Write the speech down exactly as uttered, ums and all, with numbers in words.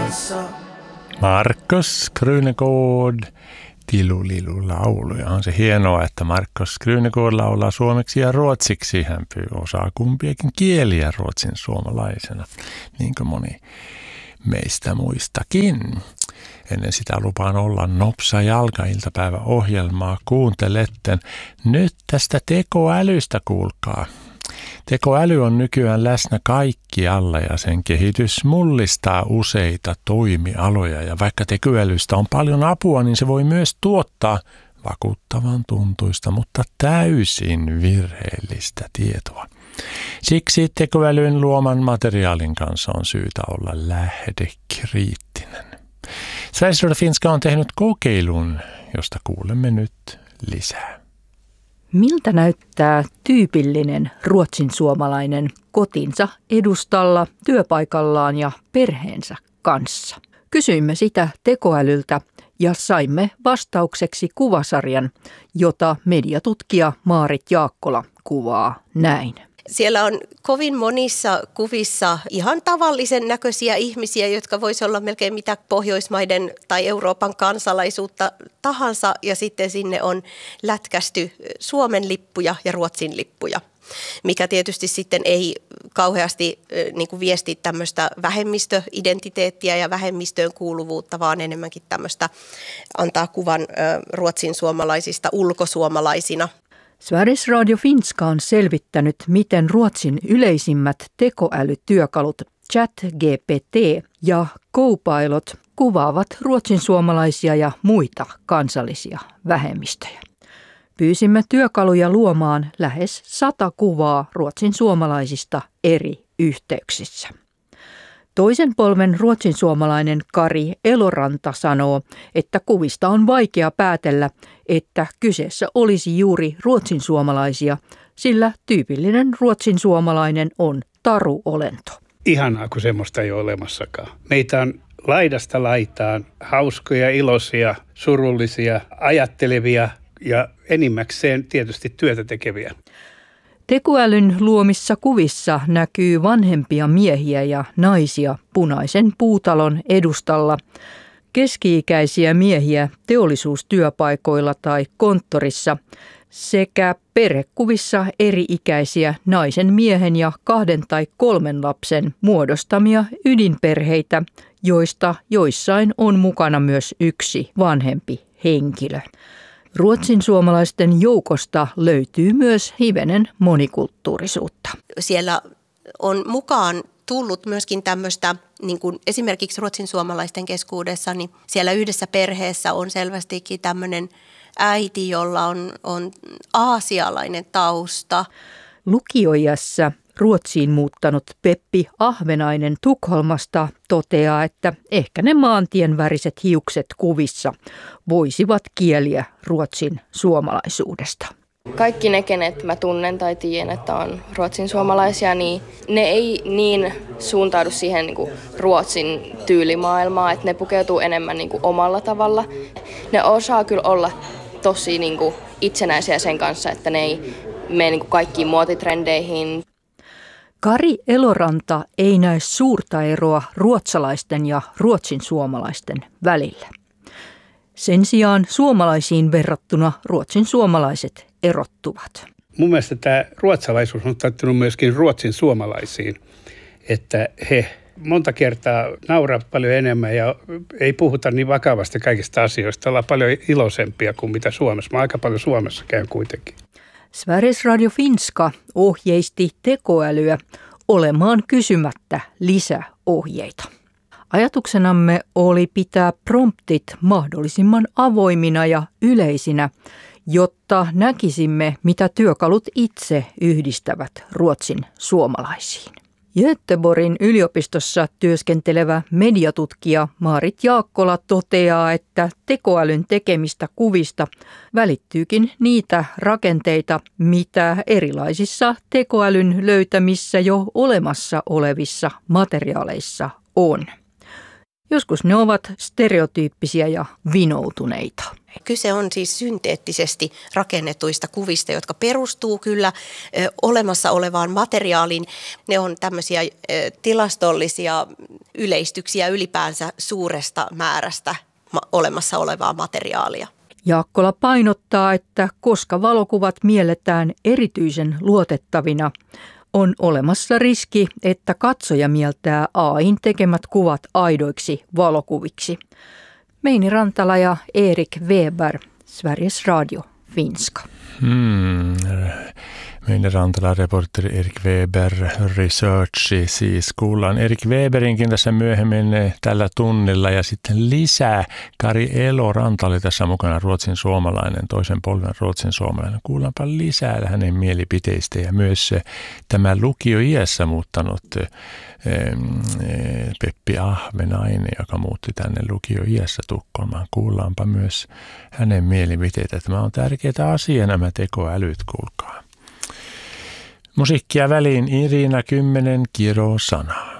Markus Krunegård, Tilulilu lauluja. On se hienoa, että Markus Krunegård laulaa suomeksi ja ruotsiksi. Hän osaa kumpiakin kieliä ruotsin suomalaisena, niin kuin moni meistä muistakin. Ennen sitä lupaan olla nopsa jalka-iltapäiväohjelmaa. Kuunteletten nyt tästä tekoälystä, kuulkaa. Tekoäly on nykyään läsnä kaikkialla ja sen kehitys mullistaa useita toimialoja. Ja vaikka tekoälystä on paljon apua, niin se voi myös tuottaa vakuuttavan tuntuista, mutta täysin virheellistä tietoa. Siksi tekoälyn luoman materiaalin kanssa on syytä olla lähdekriittinen. Sveriges Radio Finska on tehnyt kokeilun, josta kuulemme nyt lisää. Miltä näyttää tyypillinen ruotsinsuomalainen kotinsa edustalla, työpaikallaan ja perheensä kanssa? Kysyimme sitä tekoälyltä ja saimme vastaukseksi kuvasarjan, jota mediatutkija Maarit Jaakkola kuvaa näin. Siellä on kovin monissa kuvissa ihan tavallisen näköisiä ihmisiä, jotka voisi olla melkein mitä Pohjoismaiden tai Euroopan kansalaisuutta tahansa. Ja sitten sinne on lätkästy Suomen lippuja ja Ruotsin lippuja, mikä tietysti sitten ei kauheasti niin kuin viesti tämmöistä vähemmistöidentiteettiä ja vähemmistöön kuuluvuutta, vaan enemmänkin tämmöistä antaa kuvan ruotsin suomalaisista ulkosuomalaisina. Sveriges Radio Finska on selvittänyt, miten Ruotsin yleisimmät tekoälytyökalut ChatGPT ja Copilot kuvaavat ruotsinsuomalaisia ja muita kansallisia vähemmistöjä. Pyysimme työkaluja luomaan lähes sata kuvaa ruotsinsuomalaisista eri yhteyksissä. Toisen polven ruotsinsuomalainen Kari Eloranta sanoo, että kuvista on vaikea päätellä, että kyseessä olisi juuri ruotsinsuomalaisia, sillä tyypillinen ruotsinsuomalainen on taruolento. Ihanaa, kun semmoista ei ole olemassakaan. Meitä on laidasta laitaan hauskoja, iloisia, surullisia, ajattelevia ja enimmäkseen tietysti työtä tekeviä. Tekoälyn luomissa kuvissa näkyy vanhempia miehiä ja naisia punaisen puutalon edustalla, keski-ikäisiä miehiä teollisuustyöpaikoilla tai konttorissa sekä perhekuvissa eri-ikäisiä naisen, miehen ja kahden tai kolmen lapsen muodostamia ydinperheitä, joista joissain on mukana myös yksi vanhempi henkilö. Ruotsinsuomalaisten joukosta löytyy myös hivenen monikulttuurisuutta. Siellä on mukaan tullut myöskin tämmöistä, niin kuin esimerkiksi ruotsinsuomalaisten keskuudessa, niin siellä yhdessä perheessä on selvästikin tämmöinen äiti, jolla on, on aasialainen tausta. Lukioiässä Ruotsiin muuttanut Peppi Ahvenainen Tukholmasta toteaa, että ehkä ne maantien väriset hiukset kuvissa voisivat kieliä Ruotsin suomalaisuudesta. Kaikki ne, kenet mä tunnen tai tiedän, että on ruotsin suomalaisia, niin ne ei niin suuntaudu siihen niin kuin Ruotsin tyylimaailmaan, että ne pukeutuu enemmän niin kuin omalla tavalla. Ne osaa kyllä olla tosi niin kuin itsenäisiä sen kanssa, että ne ei mene niin kuin kaikkiin muotitrendeihin. Kari Eloranta ei näe suurta eroa ruotsalaisten ja ruotsinsuomalaisten välillä. Sen sijaan suomalaisiin verrattuna ruotsinsuomalaiset erottuvat. Mun mielestä tämä ruotsalaisuus on tarttunut myöskin ruotsin suomalaisiin, että he monta kertaa nauraa paljon enemmän ja ei puhuta niin vakavasti kaikista asioista. Ollaan paljon iloisempia kuin mitä Suomessa. Mä aika paljon Suomessa käyn kuitenkin. Sveriges Radio Finska ohjeisti tekoälyä olemaan kysymättä lisäohjeita. Ajatuksenamme oli pitää promptit mahdollisimman avoimina ja yleisinä, jotta näkisimme, mitä työkalut itse yhdistävät Ruotsin suomalaisiin. Göteborgin yliopistossa työskentelevä mediatutkija Maarit Jaakkola toteaa, että tekoälyn tekemistä kuvista välittyykin niitä rakenteita, mitä erilaisissa tekoälyn löytämissä jo olemassa olevissa materiaaleissa on. Joskus ne ovat stereotyyppisiä ja vinoutuneita. Kyse on siis synteettisesti rakennetuista kuvista, jotka perustuu kyllä ö, olemassa olevaan materiaaliin. Ne on tämmöisiä ö, tilastollisia yleistyksiä ylipäänsä suuresta määrästä ma- olemassa olevaa materiaalia. Jaakkola painottaa, että koska valokuvat mielletään erityisen luotettavina, on olemassa riski, että katsoja mieltää A I:n tekemät kuvat aidoiksi valokuviksi. Meini Rantala ja Erik Weber, Sveriges Radio, Finska. Hmm. Meini Rantala, reporteri Erik Weber, researchi siis kuullaan Erik Weberinkin tässä myöhemmin tällä tunnilla ja sitten lisää. Kari Elo-Ranta oli tässä mukana, ruotsin suomalainen, toisen polven ruotsin suomalainen. Kuullaanpa lisää hänen mielipiteistä ja myös tämä lukio-iässä muuttanut Peppi Ahvenainen, joka muutti tänne lukio-iässä Tukholmaan. Kuullaanpa myös hänen mielipiteitä. Tämä on tärkeä asia, nämä tekoälyt, kuulkaa. Musiikkia väliin Irina kymmenen Kiro sana.